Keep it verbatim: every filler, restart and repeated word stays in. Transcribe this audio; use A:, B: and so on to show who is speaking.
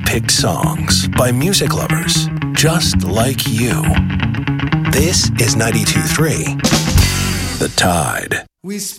A: hand-picked songs by music lovers just like you. This is ninety-two point three The Tide.
B: We